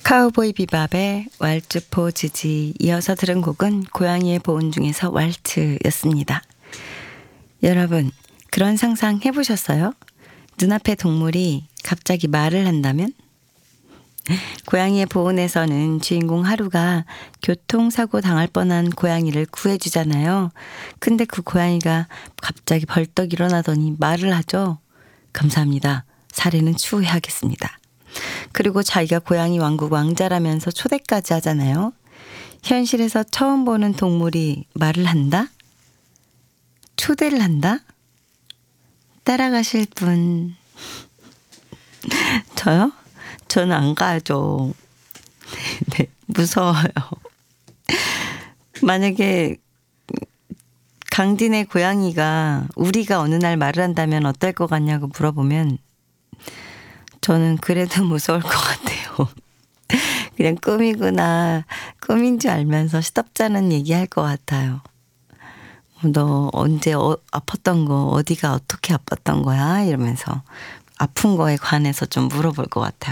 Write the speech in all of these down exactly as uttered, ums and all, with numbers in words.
카우보이 비밥의 왈츠 포 지지. 이어서 들은 곡은 고양이의 보온 중에서 왈츠였습니다. 여러분, 그런 상상 해보셨어요? 눈앞의 동물이 갑자기 말을 한다면? 고양이의 보온에서는 주인공 하루가 교통사고 당할 뻔한 고양이를 구해주잖아요. 근데 그 고양이가 갑자기 벌떡 일어나더니 말을 하죠. 감사합니다. 사례는 추후에 하겠습니다. 그리고 자기가 고양이 왕국 왕자라면서 초대까지 하잖아요. 현실에서 처음 보는 동물이 말을 한다? 초대를 한다? 따라가실 분. 저요? 저는 안 가죠. 네, 무서워요. 만약에 강진의 고양이가 우리가 어느 날 말을 한다면 어떨 것 같냐고 물어보면 저는 그래도 무서울 것 같아요. 그냥 꿈이구나, 꿈인 줄 알면서 시덥잖은 얘기할 것 같아요. 너 언제 어, 아팠던 거, 어디가 어떻게 아팠던 거야? 이러면서 아픈 거에 관해서 좀 물어볼 것 같아요.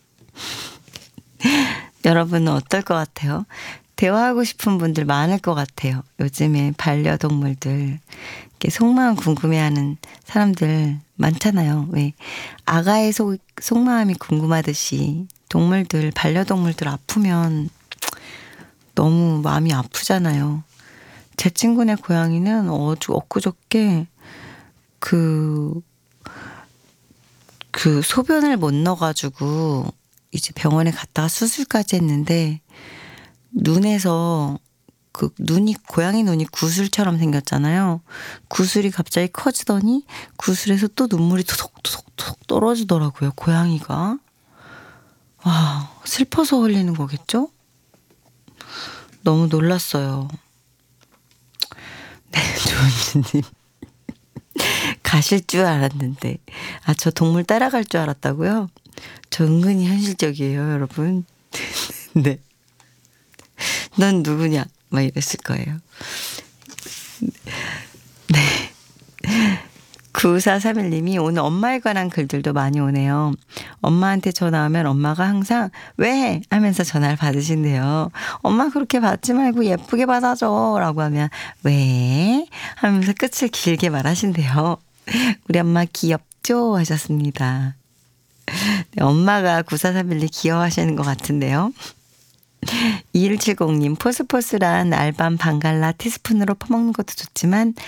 여러분은 어떨 것 같아요? 대화하고 싶은 분들 많을 것 같아요. 요즘에 반려동물들 이렇게 속마음 궁금해하는 사람들 많잖아요. 왜 아가의 속, 속마음이 궁금하듯이 동물들, 반려동물들 아프면 너무 마음이 아프잖아요. 제 친구네 고양이는 어주 엊그저께 그, 그 소변을 못 넣어가지고 이제 병원에 갔다가 수술까지 했는데 눈에서 그 눈이, 고양이 눈이 구슬처럼 생겼잖아요. 구슬이 갑자기 커지더니 구슬에서 또 눈물이 토독토독토독 떨어지더라고요, 고양이가. 와, 슬퍼서 흘리는 거겠죠? 너무 놀랐어요. 네, 조은주님. 가실 줄 알았는데. 아, 저 동물 따라갈 줄 알았다고요? 저 은근히 현실적이에요, 여러분. 네. 넌 누구냐? 막 이랬을 거예요. 네. 구사삼일 님이 오늘 엄마에 관한 글들도 많이 오네요. 엄마한테 전화하면 엄마가 항상 왜? 하면서 전화를 받으신대요. 엄마 그렇게 받지 말고 예쁘게 받아줘 라고 하면 왜? 하면서 끝을 길게 말하신대요. 우리 엄마 귀엽죠? 하셨습니다. 네, 엄마가 구사삼일 님 귀여워하시는 것 같은데요. 이일칠공 님 포스포스란 알밤 방갈라 티스푼으로 퍼먹는 것도 좋지만